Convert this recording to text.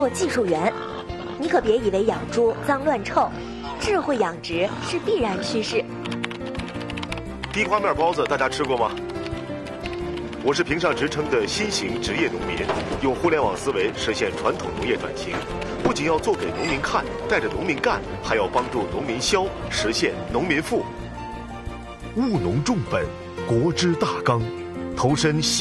做技术员，你可别以为养猪脏乱臭，智慧养殖是必然趋势。 地瓜面包子大家吃过吗？我是评上职称的新型职业农民，用互联网思维实现传统农业转型，不仅要做给农民看，带着农民干，还要帮助农民消，实现农民富。 务农重本，国之大纲，投身